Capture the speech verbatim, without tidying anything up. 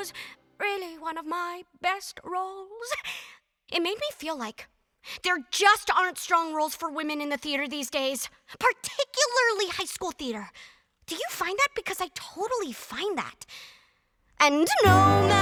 was really one of my best roles. It made me feel like there just aren't strong roles for women in the theater these days, particularly high school theater. Do you find that? Because I totally find that. And no matter